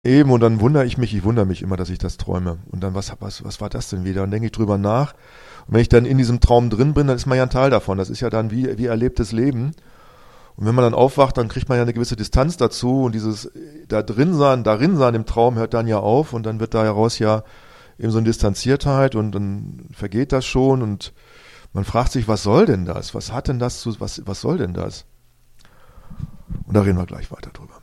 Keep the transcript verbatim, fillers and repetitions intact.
Eben, und dann wundere ich mich, ich wundere mich immer, dass ich das träume. Und dann, was, was, was war das denn wieder? Dann denke ich drüber nach. Und wenn ich dann in diesem Traum drin bin, dann ist man ja ein Teil davon. Das ist ja dann wie, wie erlebtes Leben. Und wenn man dann aufwacht, dann kriegt man ja eine gewisse Distanz dazu. Und dieses da drin sein, darin sein im Traum hört dann ja auf. Und dann wird da heraus ja eben so eine Distanziertheit und dann vergeht das schon. Und man fragt sich, was soll denn das? Was hat denn das zu, was, was soll denn das? Und da reden wir gleich weiter drüber.